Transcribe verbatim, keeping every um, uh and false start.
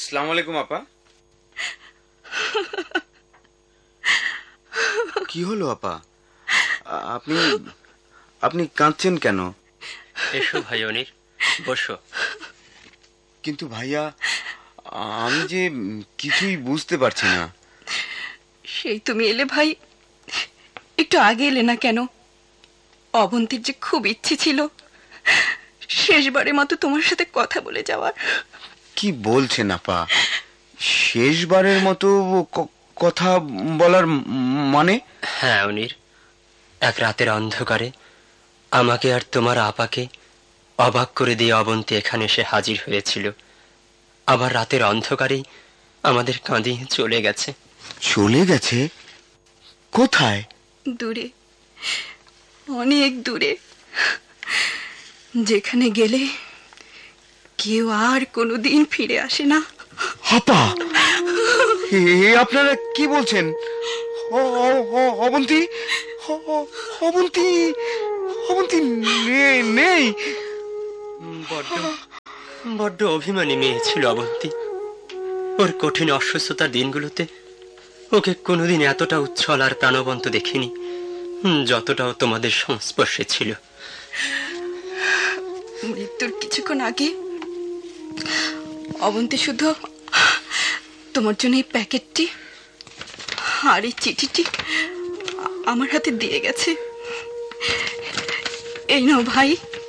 আসসালামু আলাইকুম আপা। কি হলো আপা, আপনি আপনি কাঁদছেন কেন? এসো ভাই অনির, বসো। কিন্তু ভাইয়া, আমি যে কিছুই বুঝতে পারছি না। সেই তুমি এলে ভাই, একটু আগে এলে না কেন? অবন্তীর যে খুব ইচ্ছে ছিল শেষবারের মতো তোমার সাথে কথা বলে যাওয়ার। কি বলছেন আপা? শেষবারের মতো কথা বলার মানে? হ্যাঁ অনির, এক রাতের অন্ধকারে আমাকে আর তোমার আপাকে অবাক করে দিয়ে অবন্তী এখানে এসে হাজির হয়েছিল। আবার রাতের অন্ধকারেই আমাদের কাঁদিয়ে চলে গেছে। চলে গেছে? কোথায়? দূরে, অনেক দূরে, যেখানে গেলে কেউ আর কোনোদিন ফিরে আসে না। আপা, আপনারা কি বলছেন? অবন্তী অবন্তী অবন্তী নেই? বড্ড বড্ড অভিমানী মেয়ে ছিল অবন্তী। ওর কঠিন অসুস্থতার দিনগুলোতে ওকে কোনোদিন এতটা উচ্ছল আর প্রাণবন্ত দেখিনি যতটাও তোমাদের সংস্পর্শে ছিল। মৃত্যুর কিছুক্ষণ আগে অবন্তী শুধু তোমার জন্য এই প্যাকেটটি আর এই চিঠিটি আমার হাতে দিয়ে গেছে। এই নাও ভাই,